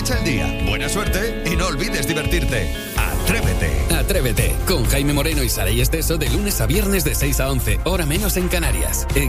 Aprovecha el día, buena suerte y no olvides divertirte. Atrévete. Atrévete con Jaime Moreno y Saray Esteso de lunes a viernes de 6 a 11, hora menos en Canarias. En